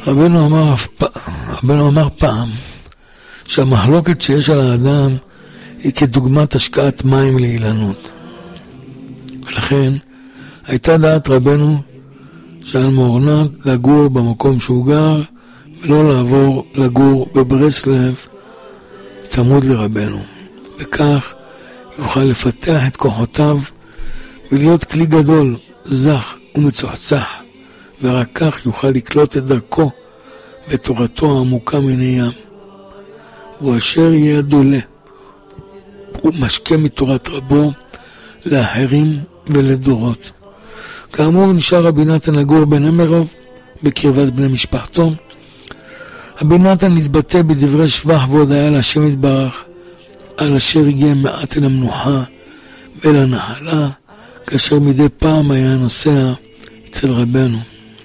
רבנו אמר פעם שהמחלוקת שיש על האדם היא כדוגמת השקעת מים לאילנות. ולכן הייתה דעת רבנו שעל מורנת לגור במקום שהוא גר ולא לעבור לגור בברסלב צמוד לרבנו. וכך יוכל לפתח את כוחותיו ולהיות כלי גדול, זך ומצוחצח, ורק כך יוכל לקלוט את דרכו ותורתו העמוקה מן הים. הוא אשר יהיה דולה ומשקה מתורת רבו לאחרים ולדורות. כאמור נשאר רבי נתן לגור בנמרוב בקרבת בני משפחתו. רבי נתן נתבטא בדברי שבח והודיה להשם יתברך על אשר הגיע מעט אל המנוחה ואל הנחלה, כאשר מדי פעם היה נוסע אצל רבנו.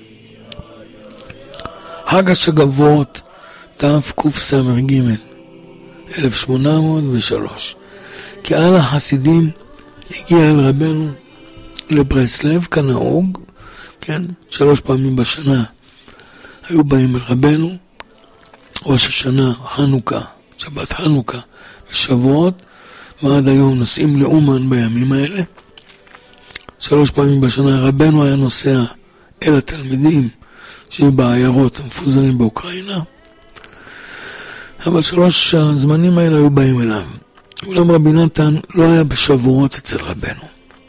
חג השגבות תקס"ג 1803. קהל החסידים הגיע אל רבנו לברסלב כנהוג, כן, 3 פעמים בשנה היו באים אל רבנו, ראש השנה, חנוכה, שבת חנוכה ושבועות, ועד היום נוסעים לאומן בימים האלה. 3 פעמים בשנה רבנו היה נוסע אל התלמידים שהיו בעיירות המפוזרים באוקראינה, אבל 3 הזמנים האלה היו באים אליו. אולם רבי נתן לא היה בשבועות אצל רבנו.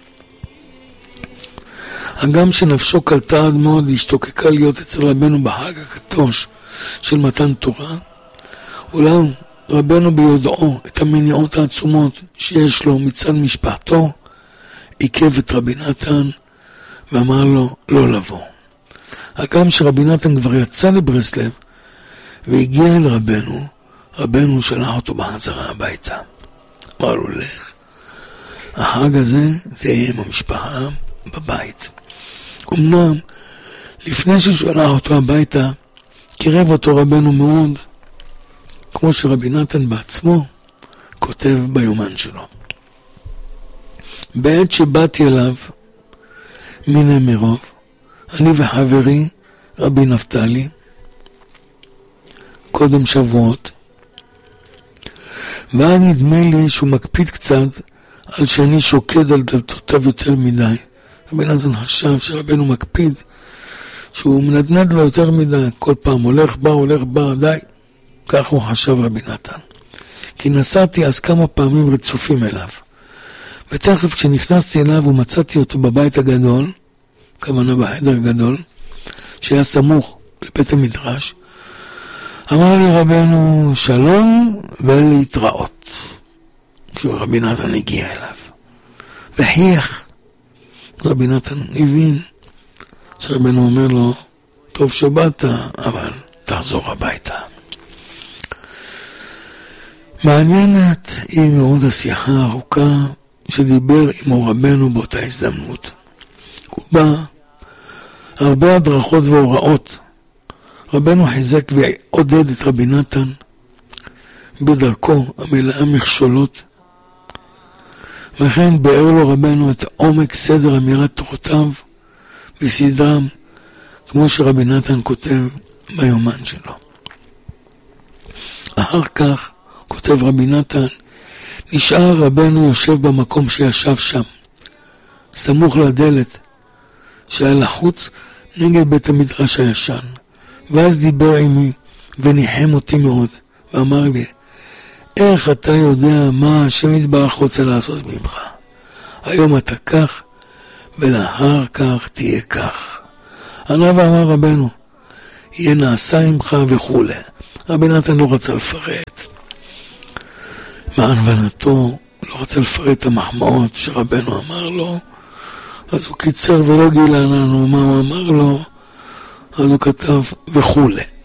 הגם שנפשו קלטה עד מאוד והשתוקקה להיות אצל רבנו בחג הקדוש של מתן תורה, אולם רבנו ביודעו את המניעות העצומות שיש לו מצד משפחתו, עיכב את רבי נתן ואמר לו לא לבוא. הגם שרבי נתן כבר יצא לברסלב והגיע אל רבנו, רבנו שלח אותו בחזרה הביתה. אמר לו לך, החג הזה תהיה עם המשפחה בבית. אמנם לפני ששלח אותו הביתה קירב אותו רבנו מאוד, כמו שרבי נתן בעצמו כותב ביומן שלו. בעת שבאתי אליו מנמרוב, אני וחברי רבי נפתלי, קודם שבועות, ואז נדמה לי שהוא מקפיד קצת על שאני שוקד על דלתותיו יותר מדי. רבי נתן חשב שרבנו מקפיד, שהוא מנדנד לו יותר מדי, כל פעם הולך בא, די. כך הוא חשב רבי נתן. כי נסעתי אז כמה פעמים רצופים אליו. ותכף כשנכנסתי אליו ומצאתי אותו בבית הגדול, כמובן בחדר גדול, שהיה סמוך לבית המדרש, אמר לי רבנו שלום ולהתראות. כשרבי נתן הגיע אליו וחייך, רבי נתן הבין שרבנו אומר לו טוב שבאת, אבל תחזור הביתה. מעניינת היא מאוד השיחה הארוכה שדיבר עם רבנו באותה הזדמנות. הוא בא הרבה הדרכות והוראות. רבנו חיזק ועודד את רבי נתן בדרכו המלאה מכשולות, וכן באר לו רבנו את עומק סדר אמירת תורותיו וסדרם, כמו שרבי נתן כותב ביומן שלו. אחר כך כותב רבי נתן, נשאר רבנו יושב במקום שישב שם, סמוך לדלת שהיה לחוץ נגד בית המדרש הישן, ואז דיבר עמי וניחם אותי מאוד ואמר לי, איך אתה יודע מה השם יתברך רוצה לעשות ממך? היום אתה כך ולאחר כך תהיה כך. ענה ואמר רבנו, יהיה נעשה עמך וכו'. רבי נתן לא רצה לפרט מענוונתו, לא רצה לפרט את המחמאות שרבנו אמר לו, אז הוא קיצר ולא גילה לנו מה הוא אמר לו, אז הוא כתב וכו'.